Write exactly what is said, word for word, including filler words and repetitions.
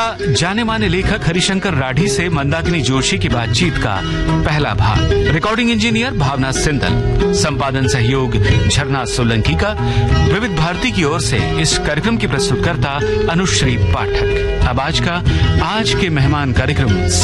जाने माने लेखक हरिशंकर राठी से मंदाकिनी जोशी की बातचीत का पहला भाग। रिकॉर्डिंग इंजीनियर भावना सिंदल, संपादन सहयोग झरना सोलंकी का। विविध भारती की ओर से इस कार्यक्रम की प्रस्तुतकर्ता अनुश्री पाठक। अब आज का आज के मेहमान कार्यक्रम